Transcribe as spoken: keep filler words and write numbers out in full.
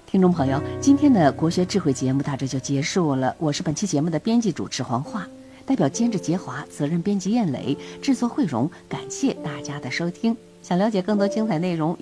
听众朋友，今天的国学智慧节目到这就结束了。我是本期节目的编辑主持黄化，代表监制杰华，责任编辑燕磊，制作慧荣，感谢大家的收听。想了解更多精彩内容，